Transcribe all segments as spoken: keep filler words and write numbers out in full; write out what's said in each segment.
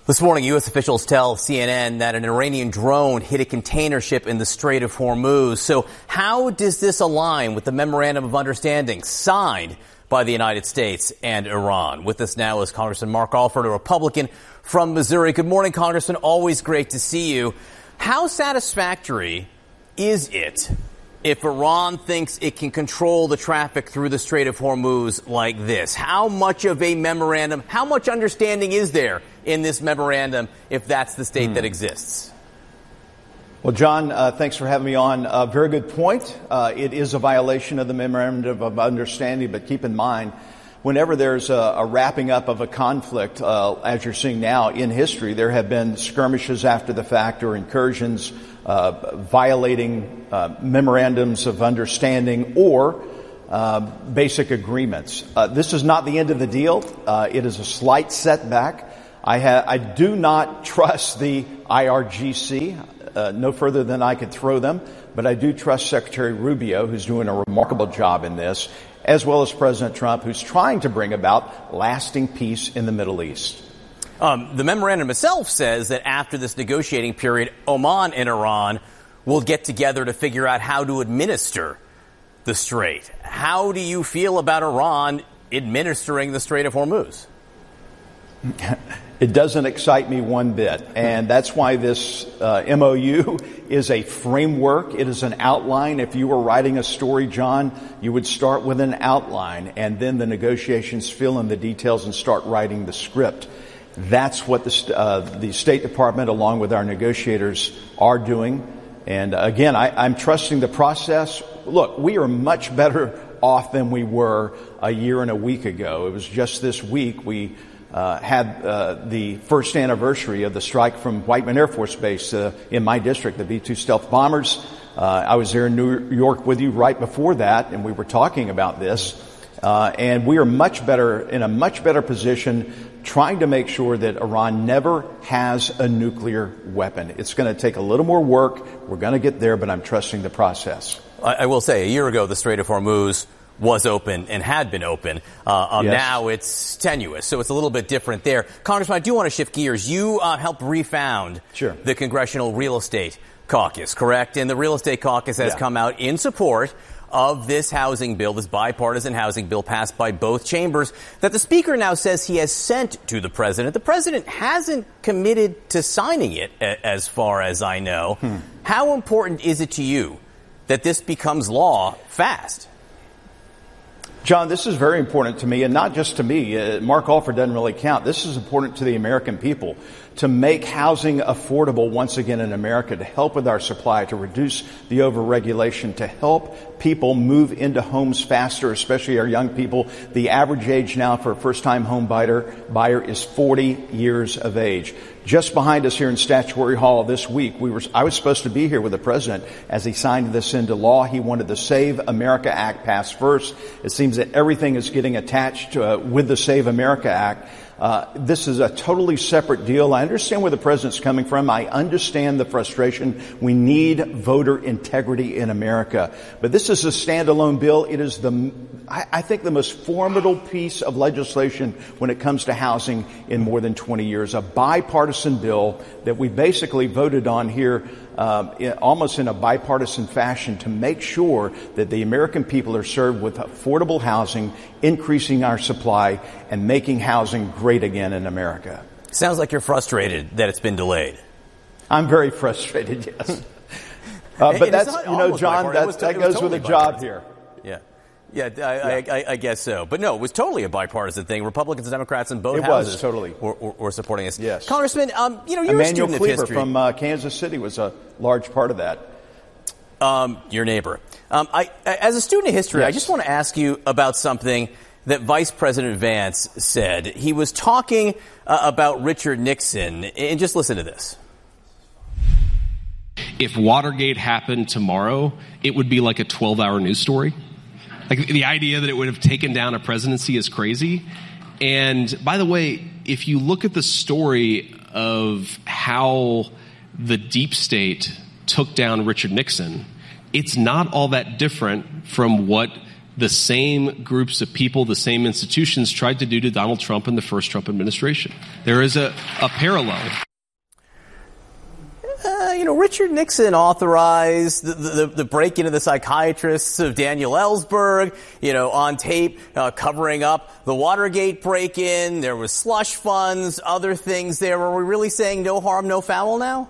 This morning, U S officials tell C N N that an Iranian drone hit a container ship in the Strait of Hormuz. So how does this align with the Memorandum of Understanding signed by the United States and Iran? With us now is Congressman Mark Alford, a Republican from Missouri. Good morning, Congressman. Always great to see you. How satisfactory is it if Iran thinks it can control the traffic through the Strait of Hormuz like this? How much of a memorandum, how much understanding is there in this memorandum if that's the state hmm. that exists? Well, John, uh, thanks for having me on. Uh, very good point. Uh, it is a violation of the Memorandum of Understanding, but keep in mind, whenever there's a, a wrapping up of a conflict, uh, as you're seeing now in history, there have been skirmishes after the fact or incursions uh, violating uh, memorandums of understanding or uh, basic agreements. Uh, this is not the end of the deal. Uh, it is a slight setback. I, ha- I do not trust the I R G C, uh, no further than I could throw them, but I do trust Secretary Rubio, who's doing a remarkable job in this, as well as President Trump, who's trying to bring about lasting peace in the Middle East. Um, the memorandum itself says that after this negotiating period, Oman and Iran will get together to figure out how to administer the Strait. How do you feel about Iran administering the Strait of Hormuz? It doesn't excite me one bit, and that's why this uh, M O U is a framework. It is an outline. If you were writing a story, John, you would start with an outline, and then the negotiations fill in the details and start writing the script. That's what the, uh, the State Department, along with our negotiators, are doing. And again, I, I'm trusting the process. Look, we are much better off than we were a year and a week ago. It was just this week we Uh, had uh, the first anniversary of the strike from Whiteman Air Force Base uh, in my district, the B two stealth bombers. Uh, I was there in New York with you right before that, and we were talking about this. Uh, and we are much better, in a much better position, trying to make sure that Iran never has a nuclear weapon. It's going to take a little more work. We're going to get there, but I'm trusting the process. I, I will say, a year ago, the Strait of Hormuz was open and had been open. Uh, um, yes. Now it's tenuous, so it's a little bit different there. Congressman, I do want to shift gears. You uh, helped refound sure. the Congressional Real Estate Caucus, correct? And the Real Estate Caucus has yeah. come out in support of this housing bill, this bipartisan housing bill passed by both chambers, that the Speaker now says he has sent to the President. The President hasn't committed to signing it, as far as I know. Hmm. How important is it to you that this becomes law fast? John, this is very important to me, and not just to me. Uh, Mark Alford doesn't really count. This is important to the American people, to make housing affordable once again in America, to help with our supply, to reduce the overregulation, to help people move into homes faster, especially our young people. The average age now for a first-time home buyer, buyer is forty years of age. Just behind us here in Statuary Hall this week, we were, I was supposed to be here with the President as he signed this into law. He wanted the Save America Act passed first. It seems that everything is getting attached uh, with the Save America Act. Uh, this is a totally separate deal. I understand where the President's coming from. I understand the frustration. We need voter integrity in America. But this is a standalone bill. It is the, I, I think, the most formidable piece of legislation when it comes to housing in more than twenty years. A bipartisan bill that we basically voted on here Um, in, almost in a bipartisan fashion to make sure that the American people are served with affordable housing, increasing our supply, and making housing great again in America. Sounds like you're frustrated that it's been delayed. I'm very frustrated, yes. Uh, but that's, you know, John, that, that goes totally with a job here. Yeah. Yeah, I, yeah. I, I, I guess so. But no, it was totally a bipartisan thing. Republicans and Democrats in both it houses was, totally. were, were, were supporting us. Yes. Congressman, um, you know, you're Emmanuel a student Cleaver of history. from uh, Kansas City was a large part of that. Um, your neighbor. Um, I, as a student of history, yes. I just want to ask you about something that Vice President Vance said. He was talking uh, about Richard Nixon, and just listen to this. If Watergate happened tomorrow, it would be like a twelve-hour news story. Like, the idea that it would have taken down a presidency is crazy. And by the way, if you look at the story of how the deep state took down Richard Nixon, it's not all that different from what the same groups of people, the same institutions tried to do to Donald Trump in the first Trump administration. There is a, a parallel. Uh, you know, Richard Nixon authorized the, the, the break-in of the psychiatrists of Daniel Ellsberg, you know, on tape, uh, covering up the Watergate break-in. There was slush funds, other things there. Are we really saying no harm, no foul now?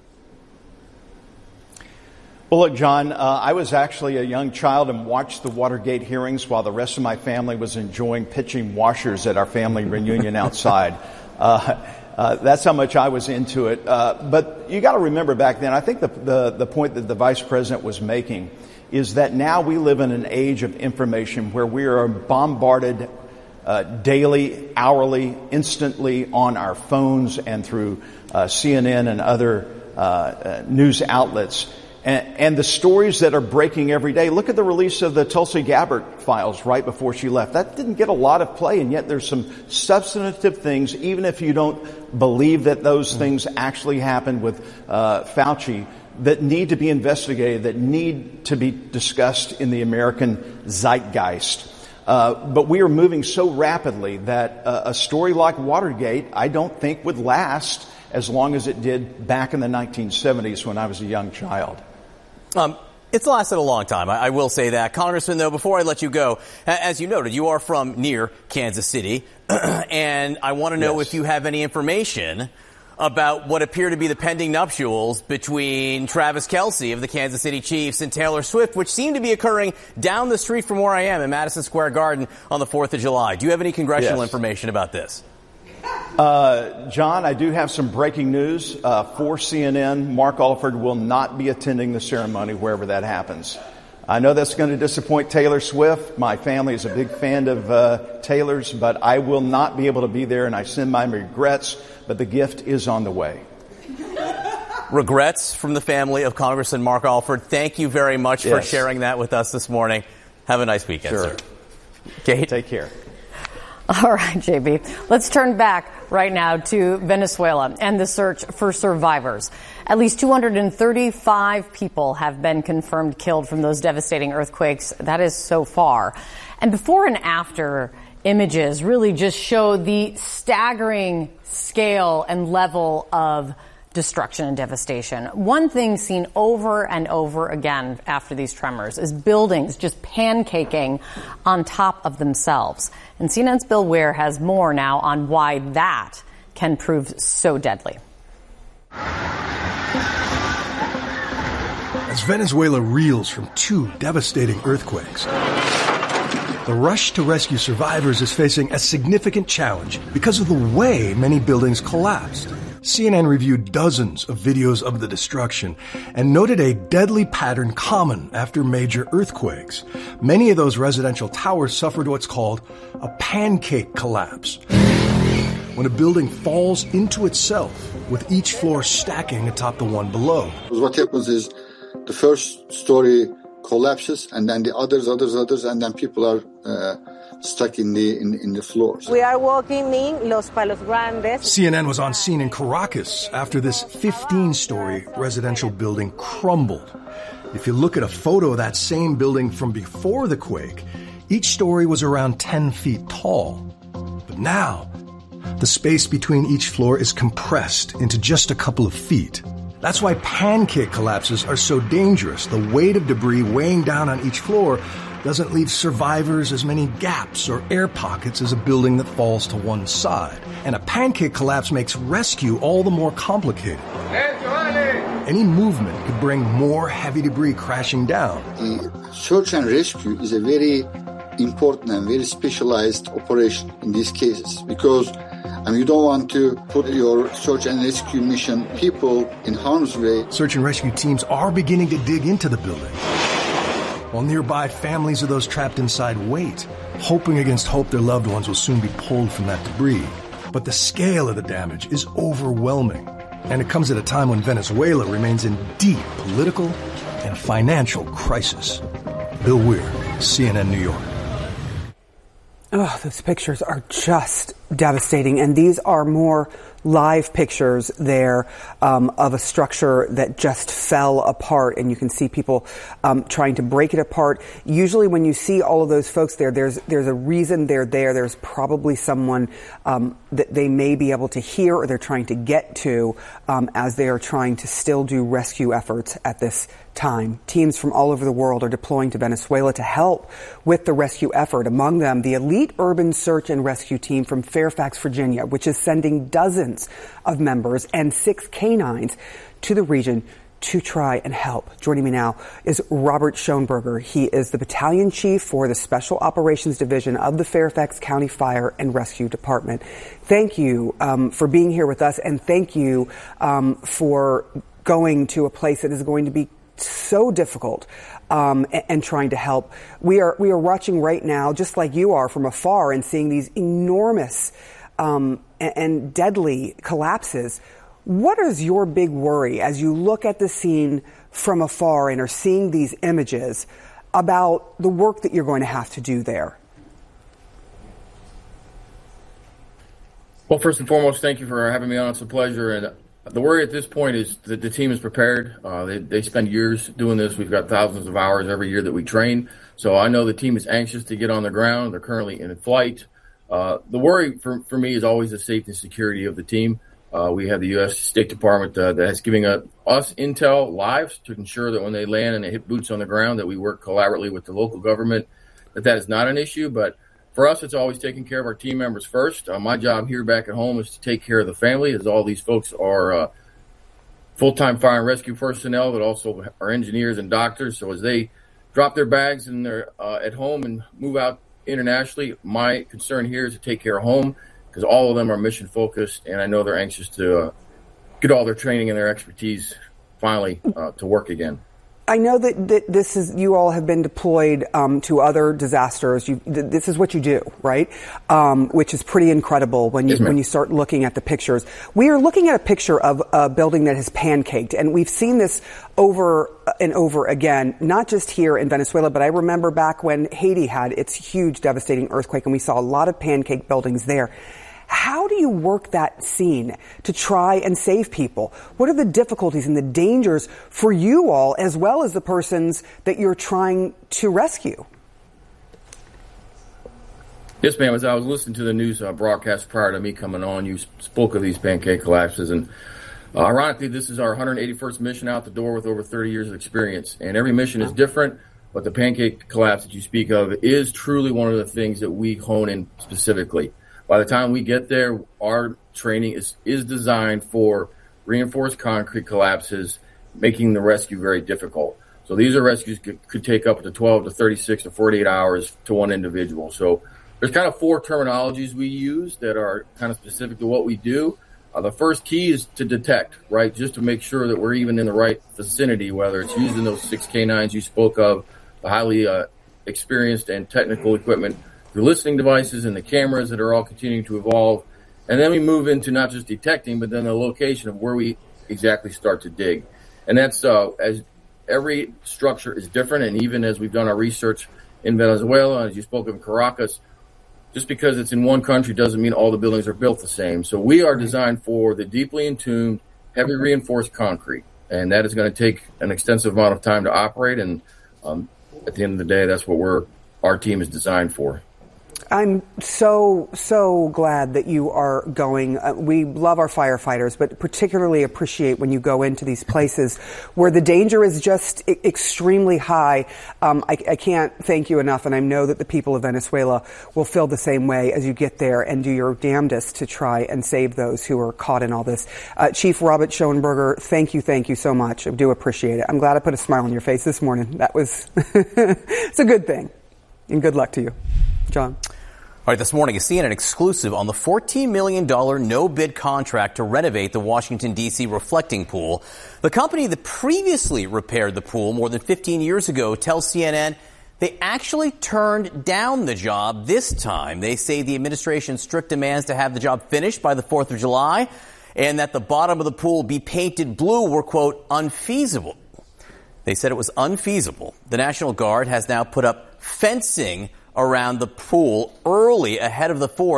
Well, look, John, uh, I was actually a young child and watched the Watergate hearings while the rest of my family was enjoying pitching washers at our family reunion outside. Uh, uh, that's how much I was into it. Uh, but you got to remember back then, I think the, the, the point that the vice president was making is that now we live in an age of information where we are bombarded uh, daily, hourly, instantly on our phones and through uh, C N N and other uh, uh, news outlets. And, and the stories that are breaking every day. Look at the release of the Tulsi Gabbard files right before she left. That didn't get a lot of play, and yet there's some substantive things, even if you don't believe that those things actually happened with uh, Fauci, that need to be investigated, that need to be discussed in the American zeitgeist. Uh, but we are moving so rapidly that uh, a story like Watergate, I don't think would last as long as it did back in the nineteen seventies when I was a young child. Um, it's lasted a long time. I, I will say that. Congressman, though, before I let you go, as you noted, you are from near Kansas City, and I want to know yes. if you have any information about what appear to be the pending nuptials between Travis Kelce of the Kansas City Chiefs and Taylor Swift, which seem to be occurring down the street from where I am in Madison Square Garden on the fourth of July. Do you have any congressional yes. information about this? Uh, John, I do have some breaking news uh, for C N N. Mark Alford will not be attending the ceremony wherever that happens. I know that's going to disappoint Taylor Swift. My family is a big fan of uh, Taylor's, but I will not be able to be there, and I send my regrets, but the gift is on the way. Regrets from the family of Congressman Mark Alford. Thank you very much yes. for sharing that with us this morning. Have a nice weekend, sure. sir. Kate? Take care. All right, J B. Let's turn back right now to Venezuela and the search for survivors. At least two hundred thirty-five people have been confirmed killed from those devastating earthquakes. That is so far. And before and after images really just show the staggering scale and level of destruction and devastation. One thing seen over and over again after these tremors is buildings just pancaking on top of themselves. And C N N's Bill Weir has more now on why that can prove so deadly. As Venezuela reels from two devastating earthquakes, the rush to rescue survivors is facing a significant challenge because of the way many buildings collapsed. C N N reviewed dozens of videos of the destruction and noted a deadly pattern common after major earthquakes. Many of those residential towers suffered what's called a pancake collapse, when a building falls into itself, with each floor stacking atop the one below. What happens is the first story collapses, and then the others, others, others, and then people are uh, stuck in the in, in the floors. We are walking in Los Palos Grandes. C N N was on scene in Caracas after this fifteen-story residential building crumbled. If you look at a photo of that same building from before the quake, each story was around ten feet tall. But now, the space between each floor is compressed into just a couple of feet. That's why pancake collapses are so dangerous. The weight of debris weighing down on each floor doesn't leave survivors as many gaps or air pockets as a building that falls to one side. And a pancake collapse makes rescue all the more complicated. Any movement could bring more heavy debris crashing down. The search and rescue is a very important and very specialized operation in these cases, because and you don't want to put your search and rescue mission people in harm's way. Search and rescue teams are beginning to dig into the building, while nearby families of those trapped inside wait, hoping against hope their loved ones will soon be pulled from that debris. But the scale of the damage is overwhelming, and it comes at a time when Venezuela remains in deep political and financial crisis. Bill Weir, C N N New York. Oh, those pictures are just devastating. And these are more live pictures there um, of a structure that just fell apart, and you can see people um, trying to break it apart. Usually when you see all of those folks there, there's there's a reason they're there. There's probably someone um, that they may be able to hear or they're trying to get to um, as they are trying to still do rescue efforts at this time. Teams from all over the world are deploying to Venezuela to help with the rescue effort. Among them, the elite urban search and rescue team from Fairfax, Virginia, which is sending dozens of members and six canines to the region to try and help. Joining me now is Robert Schoenberger. He is the battalion chief for the Special Operations Division of the Fairfax County Fire and Rescue Department. Thank you um, for being here with us, and thank you um, for going to a place that is going to be so difficult um, and, and trying to help. We are we are watching right now, just like you are, from afar and seeing these enormous um, and, and deadly collapses. What is your big worry as you look at the scene from afar and are seeing these images about the work that you're going to have to do there? Well, first and foremost, thank you for having me on. It's a pleasure. And the worry at this point is that the team is prepared. Uh, they, they spend years doing this. We've got thousands of hours every year that we train. So I know the team is anxious to get on the ground. They're currently in flight. Uh, the worry for, for me is always the safety and security of the team. Uh, we have the U S State Department uh, that is giving uh, us intel live to ensure that when they land and they hit boots on the ground, that we work collaboratively with the local government, that that is not an issue. But for us, it's always taking care of our team members first. Uh, my job here back at home is to take care of the family, as all these folks are uh, full-time fire and rescue personnel, but also are engineers and doctors. So as they drop their bags and they're uh, at home and move out internationally, my concern here is to take care of home, because all of them are mission focused, and I know they're anxious to uh, get all their training and their expertise finally uh, to work again. I know that, that this is, you all have been deployed um, to other disasters. You, th- this is what you do, right? Um, which is pretty incredible when you yes, when you start looking at the pictures. We are looking at a picture of a building that has pancaked, and we've seen this over and over again, not just here in Venezuela, but I remember back when Haiti had its huge, devastating earthquake, and we saw a lot of pancake buildings there. How do you work that scene to try and save people? What are the difficulties and the dangers for you all, as well as the persons that you're trying to rescue? Yes, ma'am. As I was listening to the news uh, broadcast prior to me coming on, you spoke of these pancake collapses. And uh, ironically, this is our one hundred eighty-first mission out the door with over thirty years of experience. And every mission is different, but the pancake collapse that you speak of is truly one of the things that we hone in specifically. By the time we get there, our training is, is designed for reinforced concrete collapses, making the rescue very difficult. So these are rescues could, could take up to twelve to thirty-six to forty-eight hours to one individual. So there's kind of four terminologies we use that are kind of specific to what we do. Uh, the first key is to detect, right, just to make sure that we're even in the right vicinity, whether it's using those six K nines you spoke of, the highly uh, experienced and technical equipment, the listening devices and the cameras that are all continuing to evolve. And then we move into not just detecting, but then the location of where we exactly start to dig. And that's uh, as every structure is different. And even as we've done our research in Venezuela, as you spoke of Caracas, just because it's in one country doesn't mean all the buildings are built the same. So we are designed for the deeply entombed, heavy reinforced concrete. And that is going to take an extensive amount of time to operate. And um, at the end of the day, that's what we're, our team is designed for. I'm so, so glad that you are going. Uh, we love our firefighters, but particularly appreciate when you go into these places where the danger is just I- extremely high. Um, I, I can't thank you enough, and I know that the people of Venezuela will feel the same way as you get there and do your damnedest to try and save those who are caught in all this. Uh, Chief Robert Schoenberger, thank you, thank you so much. I do appreciate it. I'm glad I put a smile on your face this morning. That was, it's a good thing. And good luck to you. John. All right, this morning, a C N N exclusive on the fourteen million dollars no-bid contract to renovate the Washington, D C reflecting pool. The company that previously repaired the pool more than fifteen years ago tells C N N they actually turned down the job this time. They say the administration's strict demands to have the job finished by the fourth of July and that the bottom of the pool be painted blue were, quote, unfeasible. They said it was unfeasible. The National Guard has now put up fencing around the pool early ahead of the fourth,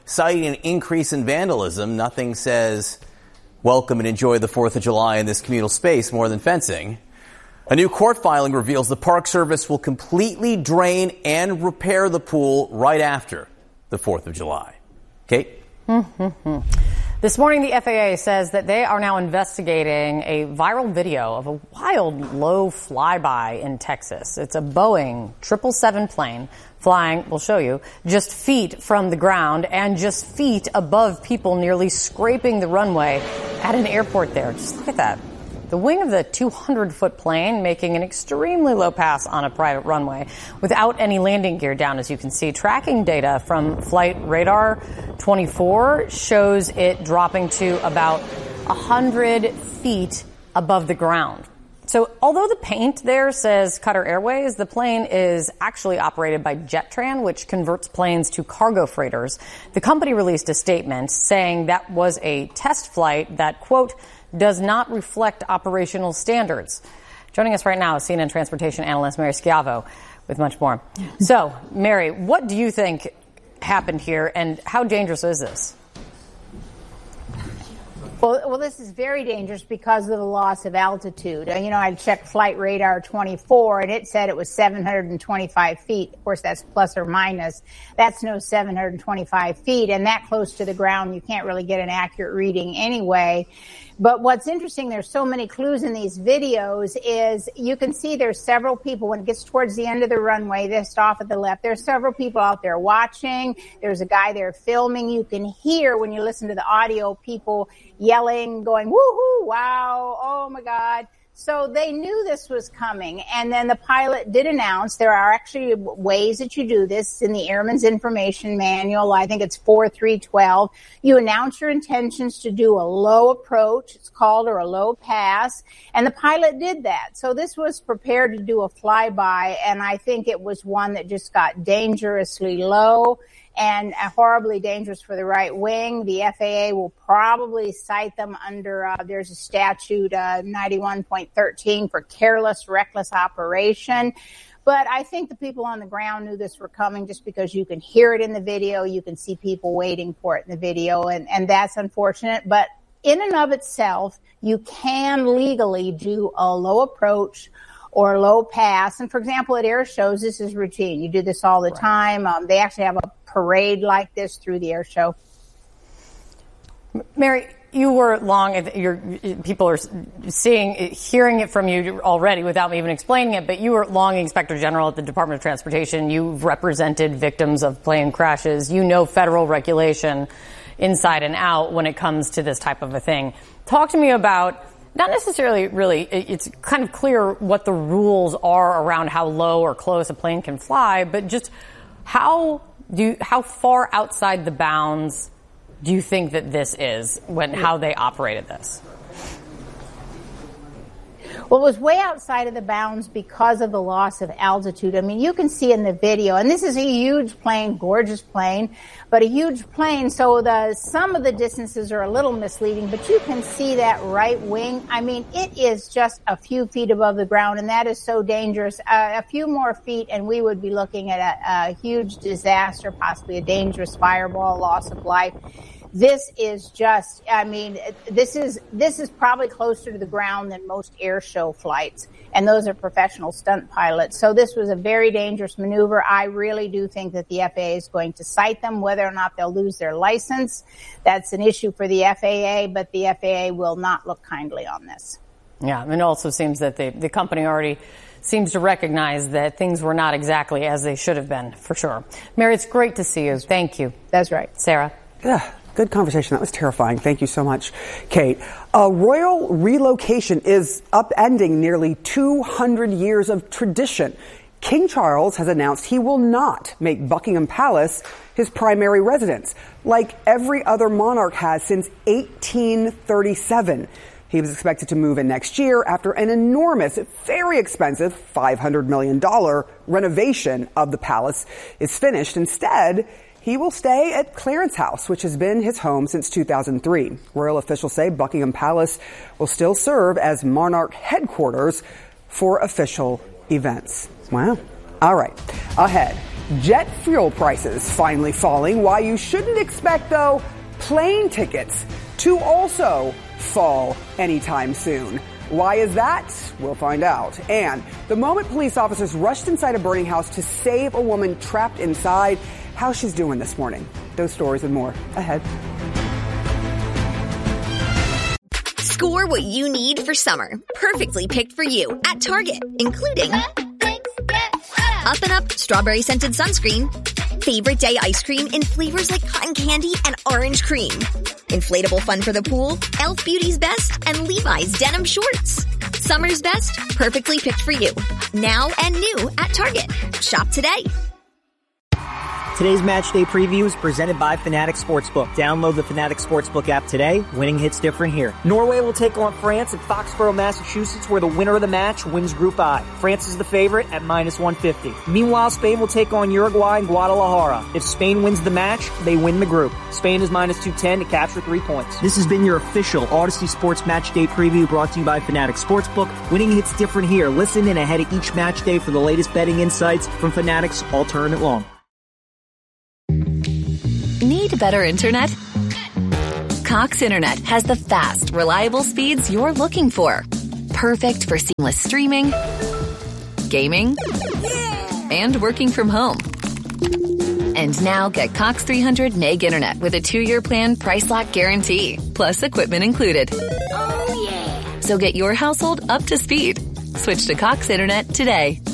citing an increase in vandalism. Nothing says welcome and enjoy the fourth of July in this communal space more than fencing. A new court filing reveals the Park Service will completely drain and repair the pool right after the fourth of July. Kate? Mm-hmm. This morning, the F A A says that they are now investigating a viral video of a wild low flyby in Texas. It's a Boeing triple seven plane flying, we'll show you, just feet from the ground and just feet above people, nearly scraping the runway at an airport there. Just look at that. The wing of the two hundred foot plane making an extremely low pass on a private runway without any landing gear down, as you can see. Tracking data from Flight Radar twenty-four shows it dropping to about one hundred feet above the ground. So although the paint there says Qatar Airways, the plane is actually operated by Jetran, which converts planes to cargo freighters. The company released a statement saying that was a test flight that, quote, does not reflect operational standards. Joining us right now is C N N transportation analyst Mary Schiavo with much more. So, Mary, what do you think happened here, and how dangerous is this? Well, well, this is very dangerous because of the loss of altitude. Uh, you know, I checked Flight Radar twenty-four, and it said it was seven hundred twenty-five feet. Of course, that's plus or minus. That's no seven hundred twenty-five feet, and that close to the ground, you can't really get an accurate reading anyway. But what's interesting, there's so many clues in these videos, is you can see there's several people when it gets towards the end of the runway, just off at the left. There's several people out there watching. There's a guy there filming. You can hear, when you listen to the audio, people yelling, going, woohoo, wow, oh my God. So they knew this was coming. And then the pilot did announce there are actually ways that you do this in the Airman's Information Manual. I think it's four three twelve. You announce your intentions to do a low approach, it's called, or a low pass. And the pilot did that. So this was prepared to do a flyby. And I think it was one that just got dangerously low and horribly dangerous for the right wing. The F A A will probably cite them under, uh, there's a statute, uh, ninety-one point thirteen for careless, reckless operation. But I think the people on the ground knew this were coming just because you can hear it in the video. You can see people waiting for it in the video, and, and that's unfortunate. But in and of itself, you can legally do a low approach or low pass. And for example, at air shows, this is routine. You do this all the right. time. Um, they actually have a parade like this through the air show. Mary, you were long, you're, people are seeing, hearing it from you already without me even explaining it, but you were long Inspector General at the Department of Transportation. You've represented victims of plane crashes. You know federal regulation inside and out when it comes to this type of a thing. Talk to me about, not necessarily really, it's kind of clear what the rules are around how low or close a plane can fly, but just how do you, how far outside the bounds do you think that this is when how they operated this? Well, it was way outside of the bounds because of the loss of altitude. I mean, you can see in the video, and this is a huge plane, gorgeous plane, but a huge plane, so the some of the distances are a little misleading, but you can see that right wing. I mean, it is just a few feet above the ground, and that is so dangerous. Uh, a few more feet, and we would be looking at a, a huge disaster, possibly a dangerous fireball, loss of life. This is just, I mean, this is, this is probably closer to the ground than most air show flights. And those are professional stunt pilots. So this was a very dangerous maneuver. I really do think that the F A A is going to cite them, whether or not they'll lose their license. That's an issue for the F A A, but the F A A will not look kindly on this. Yeah. And it also seems that the, the company already seems to recognize that things were not exactly as they should have been, for sure. Mary, it's great to see you. Thank you. That's right. Sarah. Yeah. Good conversation. That was terrifying. Thank you so much, Kate. A royal relocation is upending nearly two hundred years of tradition. King Charles has announced he will not make Buckingham Palace his primary residence, like every other monarch has since eighteen thirty-seven. He was expected to move in next year after an enormous, very expensive five hundred million dollars renovation of the palace is finished. Instead, he will stay at Clarence House, which has been his home since two thousand three. Royal officials say Buckingham Palace will still serve as monarch headquarters for official events. Wow. All right. Ahead, jet fuel prices finally falling. Why you shouldn't expect, though, plane tickets to also fall anytime soon. Why is that? We'll find out. And the moment police officers rushed inside a burning house to save a woman trapped inside, how she's doing this morning. Those stories and more ahead. Score what you need for summer. Perfectly picked for you at Target, including Up and Up Strawberry Scented Sunscreen, Favorite Day Ice Cream in flavors like cotton candy and orange cream, Inflatable Fun for the Pool, Elf Beauty's Best, and Levi's Denim Shorts. Summer's best, perfectly picked for you. Now and new at Target. Shop today. Today's match day preview is presented by Fanatics Sportsbook. Download the Fanatics Sportsbook app today. Winning hits different here. Norway will take on France at Foxborough, Massachusetts, where the winner of the match wins Group I. France is the favorite at minus one fifty. Meanwhile, Spain will take on Uruguay in Guadalajara. If Spain wins the match, they win the group. Spain is minus two ten to capture three points. This has been your official Odyssey Sports Match Day preview brought to you by Fanatics Sportsbook. Winning hits different here. Listen in ahead of each match day for the latest betting insights from Fanatics all tournament long. Need better internet? Cox Internet has the fast, reliable speeds you're looking for. Perfect for seamless streaming, gaming, and working from home. And now get Cox three hundred meg internet with a two-year plan price lock guarantee, plus equipment included. Oh, yeah. So get your household up to speed. Switch to Cox Internet today.